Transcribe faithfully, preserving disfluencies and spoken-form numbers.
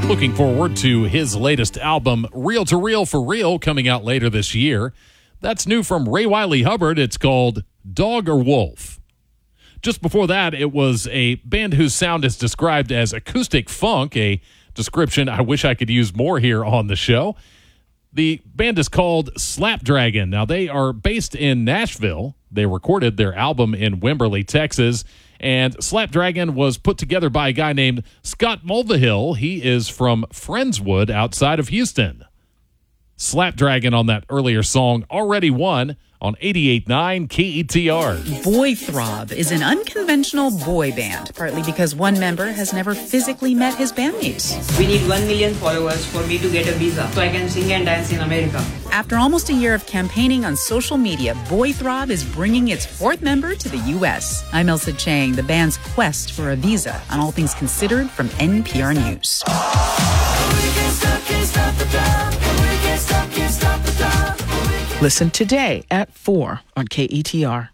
Looking forward to his latest album, Reel to Reel for Real, coming out later this year. That's new from Ray Wiley Hubbard. It's called Dog or Wolf. Just before that, it was a band whose sound is described as acoustic funk, a description I wish I could use more here on the show. The band is called Slapdragon. Now, they are based in Nashville. They recorded their album in Wimberley, Texas. And Slapdragon was put together by a guy named Scott Mulvihill. He is from Friendswood outside of Houston. Slapdragon on that earlier song Already Won on eighty-eight point nine K E T R. Boy Throb is an unconventional boy band, partly because one member has never physically met his bandmates. We need one million followers for me to get a visa so I can sing and dance in America. After almost a year of campaigning on social media, Boy Throb is bringing its fourth member to the U S. I'm Elsa Chang, the band's quest for a visa on All Things Considered from N P R News. Listen today at four on K E T R.